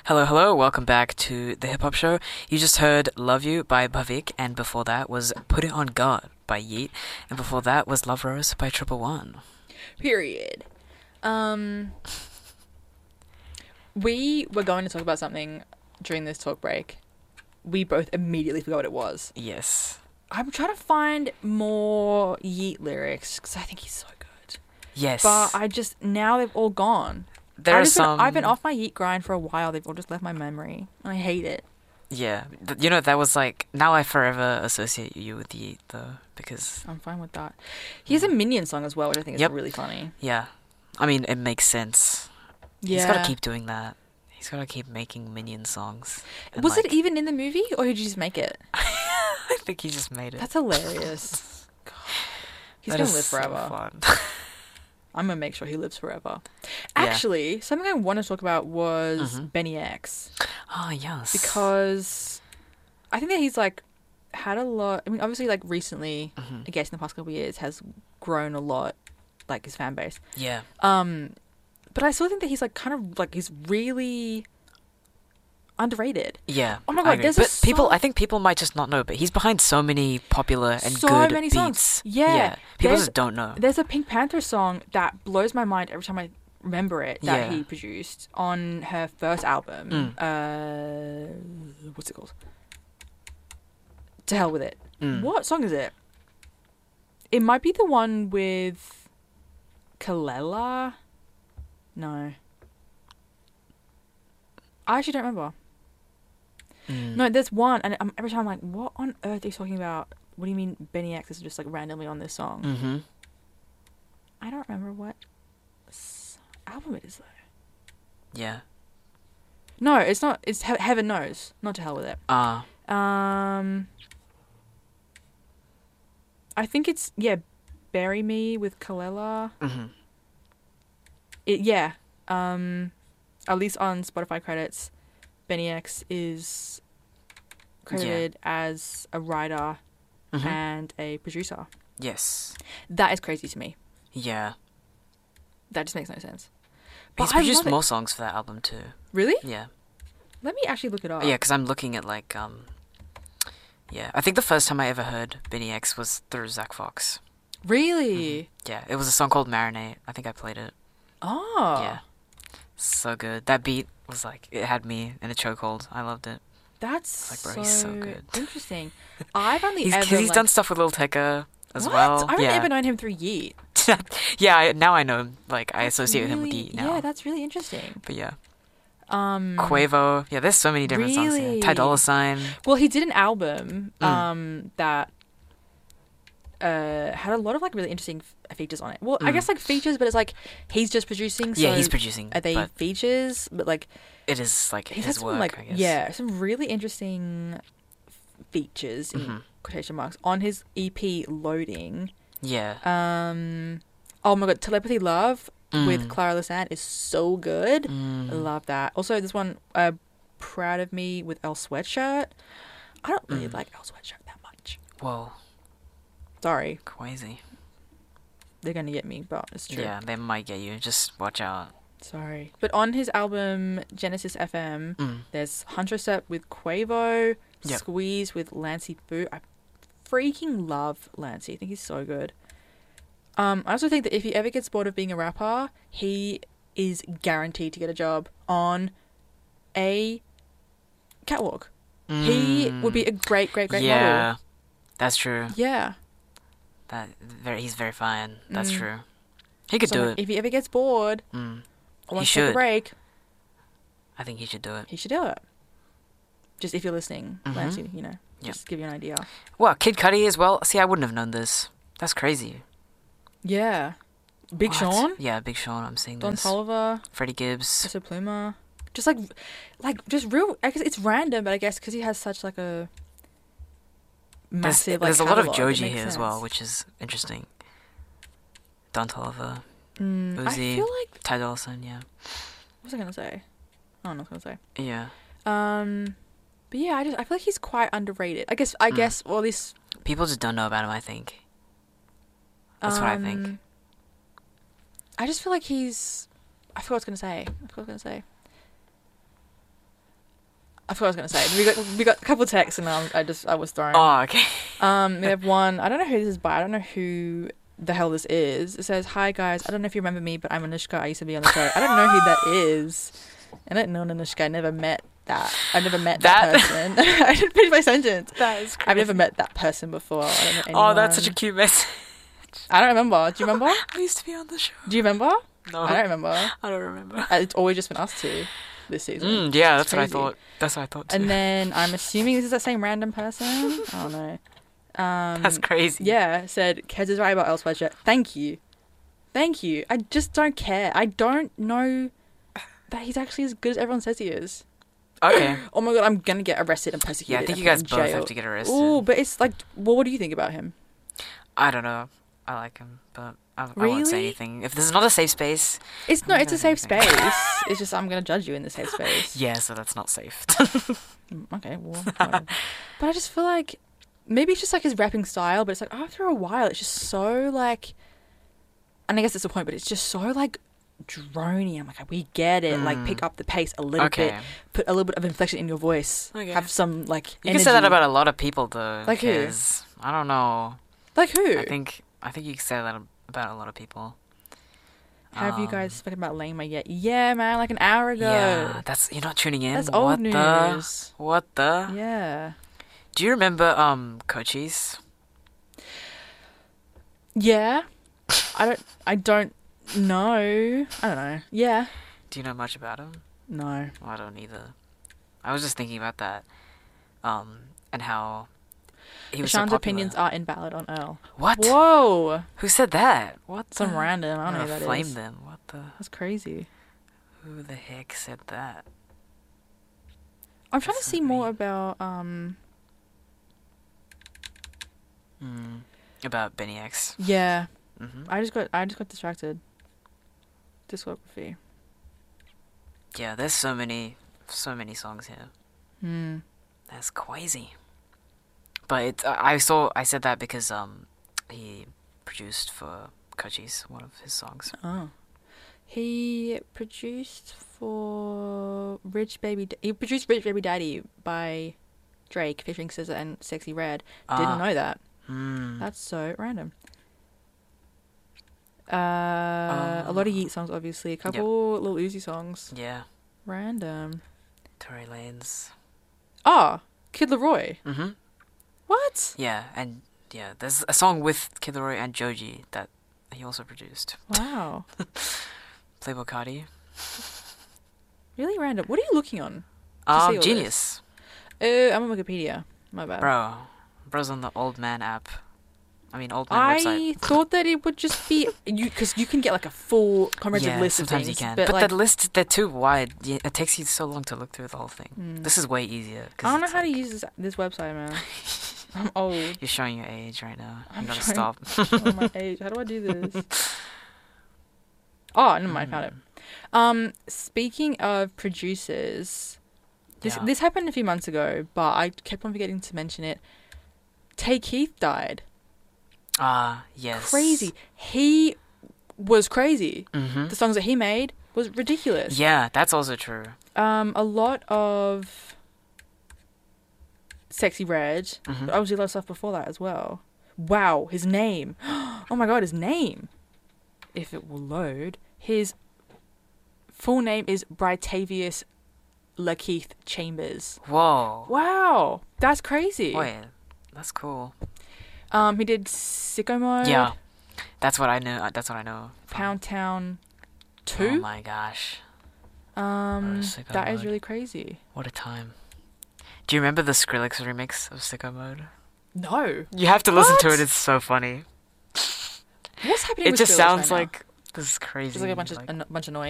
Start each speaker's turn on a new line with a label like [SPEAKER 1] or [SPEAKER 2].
[SPEAKER 1] Hello, hello, welcome back to the Hip Hop Show. You just heard Love You by Bhavik, and before that was Put It On God by Yeet, and before that was Love Rose by Triple One.
[SPEAKER 2] Period. We were going to talk about something during this talk break. We both immediately forgot what it was.
[SPEAKER 1] Yes.
[SPEAKER 2] I'm trying to find more Yeet lyrics because I think he's so good.
[SPEAKER 1] Yes.
[SPEAKER 2] But now they've all gone. I've been off my Yeet grind for a while. They've all just left my memory. I hate it.
[SPEAKER 1] Yeah. You know, that was like, now I forever associate you with Yeet, though, because...
[SPEAKER 2] I'm fine with that. He has a Minion song as well, which I think is really funny.
[SPEAKER 1] Yeah. I mean, it makes sense.
[SPEAKER 2] Yeah.
[SPEAKER 1] He's got to keep doing that. He's got to keep making Minion songs.
[SPEAKER 2] Was it even in the movie, or did you just make it?
[SPEAKER 1] I think he just made it.
[SPEAKER 2] That's hilarious. God. He's going to live forever.
[SPEAKER 1] So fun.
[SPEAKER 2] I'm going to make sure he lives forever. Actually, something I want to talk about was Benny X.
[SPEAKER 1] Oh, yes.
[SPEAKER 2] Because I think that he's, had a lot... I mean, obviously, recently, I guess in the past couple of years, has grown a lot, his fan base.
[SPEAKER 1] Yeah.
[SPEAKER 2] But I still think that he's, he's really underrated.
[SPEAKER 1] Yeah.
[SPEAKER 2] Oh my God, there's a song...
[SPEAKER 1] I think people might just not know, but he's behind so many popular and
[SPEAKER 2] so
[SPEAKER 1] good
[SPEAKER 2] many
[SPEAKER 1] beats.
[SPEAKER 2] Songs. Yeah.
[SPEAKER 1] People just don't know.
[SPEAKER 2] There's a Pink Panther song that blows my mind every time I remember it that he produced on her first album. What's it called? To Hell With It. What song is it? It might be the one with Kalela. No. I actually don't remember. No, there's one, and every time I'm like, what on earth are you talking about? What do you mean Benny X is just randomly on this song?
[SPEAKER 1] Mm-hmm.
[SPEAKER 2] I don't remember what album it is though.
[SPEAKER 1] Yeah.
[SPEAKER 2] No, it's not. It's Heaven Knows. Not To Hell With It. I think it's Bury Me with Kalela.
[SPEAKER 1] Mm-hmm.
[SPEAKER 2] At least on Spotify credits, Benny X is credited as a writer and a producer.
[SPEAKER 1] Yes.
[SPEAKER 2] That is crazy to me.
[SPEAKER 1] Yeah.
[SPEAKER 2] That just makes no sense.
[SPEAKER 1] But he's produced more songs for that album too.
[SPEAKER 2] Really?
[SPEAKER 1] Yeah.
[SPEAKER 2] Let me actually look it up.
[SPEAKER 1] Yeah, because I'm looking at I think the first time I ever heard Benny X was through Zach Fox.
[SPEAKER 2] Really?
[SPEAKER 1] Yeah, it was a song called Marinate. I think I played it.
[SPEAKER 2] Oh.
[SPEAKER 1] Yeah. So good. That beat was it had me in a chokehold. I loved it.
[SPEAKER 2] That's
[SPEAKER 1] bro, he's so good.
[SPEAKER 2] Interesting. I've only
[SPEAKER 1] he's done stuff with Lil Tecca as well.
[SPEAKER 2] I've only ever known him through Yeet.
[SPEAKER 1] Yeah, now I know him. I associate him with Yeet now.
[SPEAKER 2] Yeah, that's really interesting.
[SPEAKER 1] But yeah. Quavo. Yeah, there's so many different songs here. Ty Dolla $ign.
[SPEAKER 2] Well, he did an album that had a lot of really interesting features on it. Well, I guess features, but it's he's just producing. So
[SPEAKER 1] yeah, he's producing.
[SPEAKER 2] Are they features? But
[SPEAKER 1] it is his
[SPEAKER 2] some,
[SPEAKER 1] work. I guess.
[SPEAKER 2] Yeah, some really interesting features in quotation marks on his EP Loading.
[SPEAKER 1] Yeah.
[SPEAKER 2] Oh my God, Telepathy Love with Clara Lasan is so good. I love that. Also, this one, Proud of Me with Elle Sweatshirt. I don't really like Elle Sweatshirt that much.
[SPEAKER 1] Whoa.
[SPEAKER 2] Sorry.
[SPEAKER 1] Crazy.
[SPEAKER 2] They're going to get me, but it's true.
[SPEAKER 1] Yeah, they might get you. Just watch out.
[SPEAKER 2] Sorry. But on his album, Genesis FM, there's Huntress Up with Quavo, Squeeze with Lancey Boo. I freaking love Lancey. I think he's so good. I also think that if he ever gets bored of being a rapper, he is guaranteed to get a job on a catwalk. He would be a great model.
[SPEAKER 1] Yeah, that's true.
[SPEAKER 2] Yeah.
[SPEAKER 1] He's very fine. That's true. He could do it.
[SPEAKER 2] If he ever gets bored, or wants to take a break,
[SPEAKER 1] I think he should do it.
[SPEAKER 2] He should do it. Just if you're listening, Lancey, just give you an idea.
[SPEAKER 1] Well, Kid Cudi as well. See, I wouldn't have known this. That's crazy.
[SPEAKER 2] Yeah. Big Sean?
[SPEAKER 1] Yeah, Big Sean. I'm seeing
[SPEAKER 2] Don
[SPEAKER 1] this.
[SPEAKER 2] Toliver.
[SPEAKER 1] Freddie Gibbs.
[SPEAKER 2] Peso Pluma. Just just real. I guess it's random, but I guess because he has such a massive
[SPEAKER 1] there's a lot of
[SPEAKER 2] catalog,
[SPEAKER 1] Joji here as well, which is interesting. Don Toliver, Uzi,
[SPEAKER 2] I feel
[SPEAKER 1] Ty Dolla $ign, yeah.
[SPEAKER 2] What was I gonna say? I don't know what I was gonna say.
[SPEAKER 1] Yeah.
[SPEAKER 2] But yeah, I feel like he's quite underrated. I guess. Well, at least
[SPEAKER 1] people just don't know about him. I think. That's what I think.
[SPEAKER 2] I just feel like he's. I forgot what I was gonna say. I forgot what I was gonna say. We got a couple texts and I was thrown.
[SPEAKER 1] Oh, okay.
[SPEAKER 2] We have one. I don't know who this is by. I don't know who the hell this is. It says, "Hi guys, I don't know if you remember me, but I'm Anushka. I used to be on the show." I don't know who that is. I don't know Anushka. I never met that. I've never met that person. I didn't finish my sentence.
[SPEAKER 1] That is crazy.
[SPEAKER 2] I've never met that person before. I don't know anyone.
[SPEAKER 1] Oh, that's such a cute message.
[SPEAKER 2] I don't remember. Do you remember?
[SPEAKER 1] I used to be on the show.
[SPEAKER 2] Do you remember?
[SPEAKER 1] No.
[SPEAKER 2] I don't remember.
[SPEAKER 1] I don't remember.
[SPEAKER 2] It's always just been us two this season.
[SPEAKER 1] Yeah,
[SPEAKER 2] It's
[SPEAKER 1] that's what I
[SPEAKER 2] crazy.
[SPEAKER 1] thought. That's what I thought too.
[SPEAKER 2] And then I'm assuming this is that same random person. Oh no.
[SPEAKER 1] That's crazy.
[SPEAKER 2] Yeah, said Kez is right about El Sweatshirt. Thank you. I just don't care. I don't know that he's actually as good as everyone says he is.
[SPEAKER 1] Okay.
[SPEAKER 2] Oh my god, I'm gonna get arrested and
[SPEAKER 1] Yeah,
[SPEAKER 2] persecuted.
[SPEAKER 1] I think
[SPEAKER 2] and
[SPEAKER 1] you guys
[SPEAKER 2] put in
[SPEAKER 1] both
[SPEAKER 2] jail.
[SPEAKER 1] have to get arrested.
[SPEAKER 2] Oh, but it's like, well, what do you think about him?
[SPEAKER 1] I don't know. I like him, but I won't say
[SPEAKER 2] Really?
[SPEAKER 1] anything. If this is not a safe space.
[SPEAKER 2] It's no,
[SPEAKER 1] I'm
[SPEAKER 2] it's a
[SPEAKER 1] gonna
[SPEAKER 2] safe
[SPEAKER 1] say anything.
[SPEAKER 2] space. It's just I'm gonna judge you in the safe space.
[SPEAKER 1] Yeah, so that's not safe.
[SPEAKER 2] Okay, well, whatever. But I just feel like maybe it's just like his rapping style, but it's like after a while, it's just so like, and I guess that's the point, but it's just so like drony. I'm like, we get it. Like, pick up the pace a little bit, put a little bit of inflection in your voice, have some like.
[SPEAKER 1] You
[SPEAKER 2] energy.
[SPEAKER 1] can say that about a lot of people, though.
[SPEAKER 2] Like who?
[SPEAKER 1] 'cause I don't know.
[SPEAKER 2] Like who?
[SPEAKER 1] I think you can say that about a lot of people.
[SPEAKER 2] Have you guys spoken about Lama yet? Yeah, man, like an hour ago.
[SPEAKER 1] Yeah, you're not tuning in.
[SPEAKER 2] That's
[SPEAKER 1] What
[SPEAKER 2] old news.
[SPEAKER 1] What the?
[SPEAKER 2] Yeah.
[SPEAKER 1] Do you remember Cochise?
[SPEAKER 2] Yeah. I don't know. I don't know. Yeah.
[SPEAKER 1] Do you know much about him?
[SPEAKER 2] No.
[SPEAKER 1] Well, I don't either. I was just thinking about that, and how he was so
[SPEAKER 2] Sean's
[SPEAKER 1] popular.
[SPEAKER 2] opinions are invalid on Earl.
[SPEAKER 1] What?
[SPEAKER 2] Whoa.
[SPEAKER 1] Who said that? What?
[SPEAKER 2] Some random. I
[SPEAKER 1] I'm
[SPEAKER 2] don't know
[SPEAKER 1] gonna
[SPEAKER 2] who that
[SPEAKER 1] flame
[SPEAKER 2] is.
[SPEAKER 1] them. What the?
[SPEAKER 2] That's crazy.
[SPEAKER 1] Who the heck said that?
[SPEAKER 2] I'm trying to
[SPEAKER 1] That's
[SPEAKER 2] see
[SPEAKER 1] not
[SPEAKER 2] more
[SPEAKER 1] me.
[SPEAKER 2] about
[SPEAKER 1] About Benny X.
[SPEAKER 2] yeah.
[SPEAKER 1] Hmm.
[SPEAKER 2] I just got distracted. Discography.
[SPEAKER 1] Yeah, there's so many songs here.
[SPEAKER 2] Hmm.
[SPEAKER 1] That's crazy. But I said that because he produced for Cochise one of his songs.
[SPEAKER 2] Oh. He produced for He produced Rich Baby Daddy by Drake featuring SZA and Sexy Red. Didn't know that. That's so random. A lot of Yeet songs, obviously. A couple Lil Uzi songs.
[SPEAKER 1] Yeah.
[SPEAKER 2] Random.
[SPEAKER 1] Tory Lanez.
[SPEAKER 2] Oh, Kid Laroi.
[SPEAKER 1] Mm-hmm.
[SPEAKER 2] What?
[SPEAKER 1] Yeah, and yeah, there's a song with Kid Laroi and Joji that he also produced.
[SPEAKER 2] Wow.
[SPEAKER 1] Playboi Carti.
[SPEAKER 2] Really random. What are you looking on? to see all
[SPEAKER 1] Genius.
[SPEAKER 2] I'm on Wikipedia. My bad.
[SPEAKER 1] Bro's on the Old Man app. I mean, Old Man website.
[SPEAKER 2] I thought that it would just be because you can get like a full comprehensive list of
[SPEAKER 1] sometimes
[SPEAKER 2] things.
[SPEAKER 1] you can.
[SPEAKER 2] But,
[SPEAKER 1] But
[SPEAKER 2] like,
[SPEAKER 1] the lists, they're too wide. Yeah, it takes you so long to look through the whole thing. This is way easier.
[SPEAKER 2] I don't know how to use this website, man. I'm old.
[SPEAKER 1] You're showing your age right now. You
[SPEAKER 2] I'm
[SPEAKER 1] gotta
[SPEAKER 2] showing-
[SPEAKER 1] stop.
[SPEAKER 2] Oh, my age. How do I do this? Oh, never mind. I found it. Speaking of producers, this happened a few months ago, but I kept on forgetting to mention it. Tay Keith died.
[SPEAKER 1] Yes.
[SPEAKER 2] Crazy. He was crazy.
[SPEAKER 1] Mm-hmm.
[SPEAKER 2] The songs that he made was ridiculous.
[SPEAKER 1] Yeah, that's also true.
[SPEAKER 2] A lot of Sexy Red.
[SPEAKER 1] Mhm.
[SPEAKER 2] But obviously a lot of stuff before that as well. Wow, his name. Oh my god, his name. If it will load. His full name is Britavius Lakeith Chambers.
[SPEAKER 1] Whoa.
[SPEAKER 2] Wow, that's crazy.
[SPEAKER 1] Wait, that's cool.
[SPEAKER 2] He did Sicko Mode.
[SPEAKER 1] Yeah, that's what I know. That's what I know.
[SPEAKER 2] Pound Town
[SPEAKER 1] Oh
[SPEAKER 2] 2.
[SPEAKER 1] my gosh, Sicko
[SPEAKER 2] That is
[SPEAKER 1] Mode.
[SPEAKER 2] really crazy.
[SPEAKER 1] what a time. Do you remember the Skrillex remix of Sicko Mode?
[SPEAKER 2] No.
[SPEAKER 1] You have to listen to
[SPEAKER 2] What?
[SPEAKER 1] it. It's so funny.
[SPEAKER 2] What's happening
[SPEAKER 1] It
[SPEAKER 2] with
[SPEAKER 1] just
[SPEAKER 2] Skrillex
[SPEAKER 1] sounds
[SPEAKER 2] right now?
[SPEAKER 1] like this is crazy.
[SPEAKER 2] Just like a bunch of noise.